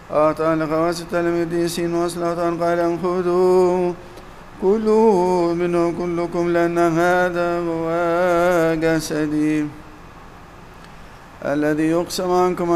أعطى لخواص التلاميذ يسين وصلة قال خذوا كلوا منه كلكم لأن هذا هو جسدي الذي يقسم عنكم.